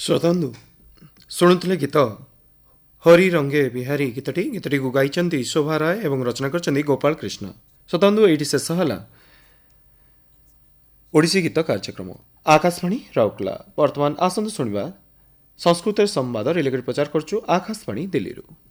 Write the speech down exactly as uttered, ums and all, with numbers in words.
ଶ୍ରୋତାନ୍ତୁ ଶୁଣୁଥିଲେ ଗୀତ ହରି ରଙ୍ଗେ ବିହାରୀ ଗୀତଟି ଗୀତଟିକୁ ଗାଇଛନ୍ତି ଶୋଭା ରାୟ ଏବଂ ରଚନା କରିଛନ୍ତି ଗୋପାଳ କୃଷ୍ଣ। ଶ୍ରୋତାନ୍ତୁ ଏଇଠି ଶେଷ ହେଲା ଓଡ଼ିଶୀ ଗୀତ କାର୍ଯ୍ୟକ୍ରମ। ଆକାଶବାଣୀ ରାଉରକେଲା। ବର୍ତ୍ତମାନ ଆସନ୍ତୁ ଶୁଣିବା ସଂସ୍କୃତରେ ସମ୍ବାଦ ରିଲେଗଡ଼ି ପ୍ରଚାର କରୁଛୁ ଆକାଶବାଣୀ ଦିଲ୍ଲୀରୁ।